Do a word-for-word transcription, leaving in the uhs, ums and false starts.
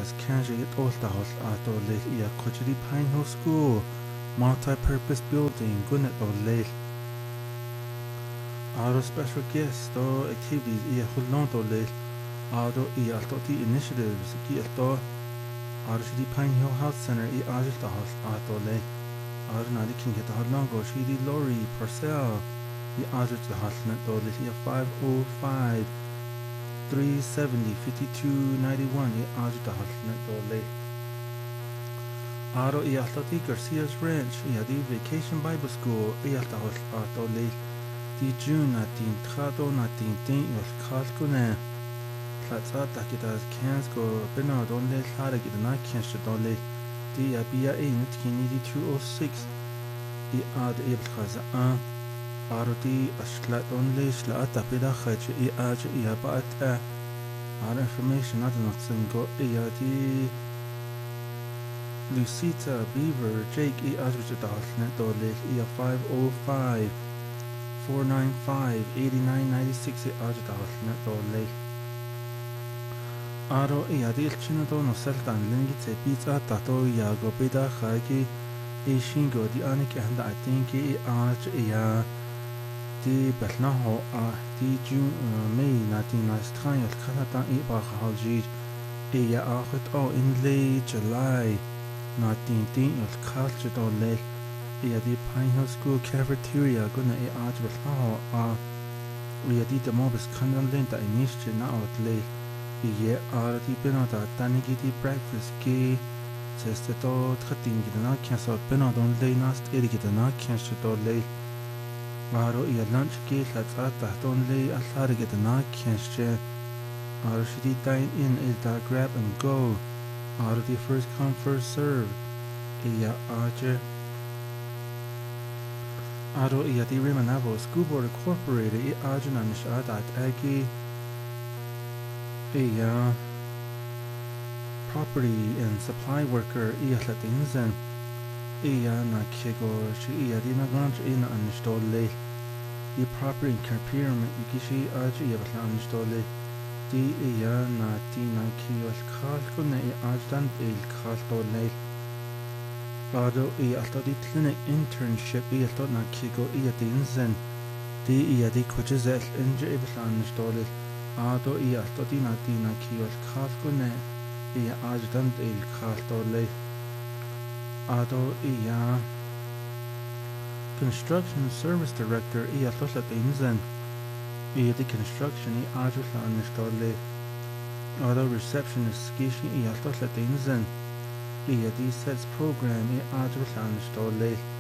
as Kanji at Oldahos at Ole Ia Kochidi Pine Hill School, multi-purpose building, Gunnet Ole. Our special guests, though activities Ia Hulon Ole, Ado Ia Altoti initiatives, Ki Alto, Our Shidi Pine Hill Health Center, I Ajiltahos at Ole. Our Nadi King at Halongo, Shidi Lori, Purcell, I Ajiltahos Net Ole, Ia five oh five. three seventy, fifty-two ninety-one I Ajiltahos Net Ole. Aro I Altoti Garcia's Ranch, I Adi Vacation Bible School, I Altahos at Ole. Di June at din Trado na din din il Kalkune. Platza Dakidas Kansko Benard only Haragid and I can't only Di Abia in Kini two oh six. I Ad Ebkaza an Arodi Ashlat only Slata Pidachaj I Aj Iabat. Our information at not single Iadi Lucita Beaver Jake I Ajutadas Net Ole I five oh five. four nine five, eight nine nine six I Ajiltahos Net Ole. Aro I Adil Chinado no Seltan Lingit Pizza Tato Yago Bida Hagi I Shingo Di Anik and I think I Aj Ia Di Belnaho A Di June May nineteen ninety-three Al Kanata I Bahaji Ia Ahut O in late July nineteen Al Kalchit Ole. I Adi Pine Hill School cafeteria gonna I Aj Belnaho A I Adi the Mobis Kandan Lenta Inishti na outlay. I Arati Benada Tanigiti breakfast gay Testeto Tratin Gidana Cancel Benadon Lay Nast Erigidana Cancel Lay Aro I lunch gate at Tahton Lay Atharigidana Cancel Aro Shidi dine in is that grab and go Aro the first come first serve Iya Archer Aro I Adi Rimanavo School Board Incorporated I Arjuna Nishad at Agi A property and supply worker I Latinzen I na Kigo Shi I Dina Ganj in Anistole I property and procurement Ikishi Aji Anistole Di I na Tina Kios Kalkune I Ajdan Il Kaltole Ado I Altodi clinic internship I Altot na Kigo I Dinzen Di I Adi Kuchizel Inja Anistole Ado I Altodi na Dina Kios Kalkune I Ajdan Il Kaltole Ado I Construction Service Director I Altotla Dinzen I the construction I Ajutla Anistole Ado Receptionist Skishi I Altotla Dinzen I the sets program I Ajutla Anistole